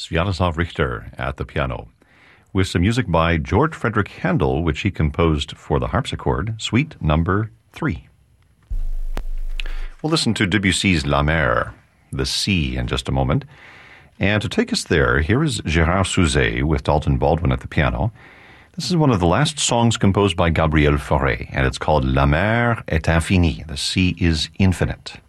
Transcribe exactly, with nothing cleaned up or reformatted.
Sviatoslav Richter at the piano, with some music by George Frederick Handel, which he composed for the harpsichord, Suite Number Three. We'll listen to Debussy's La Mer, the sea, in just a moment. And to take us there, here is Gérard Souzet with Dalton Baldwin at the piano. This is one of the last songs composed by Gabriel Fauré, and it's called La Mer est infinie, the sea is infinite.